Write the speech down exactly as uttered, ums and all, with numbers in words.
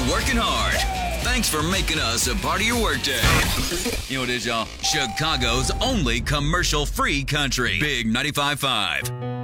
working hard. Thanks for making us a part of your workday. You know what it is, y'all? Chicago's only commercial-free country. Big ninety-five point five.